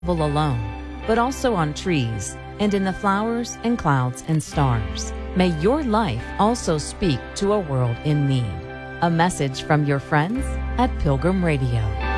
alone, but also on trees and in the flowers and clouds and stars. May your life also speak to a world in need. A message from your friends at Pilgrim Radio.